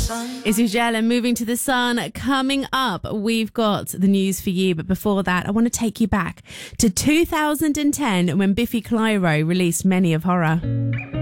It's Ugel and Moving to the Sun. Coming up, we've got the news for you. But before that, I want to take you back to 2010 when Biffy Clyro released Many of Horror.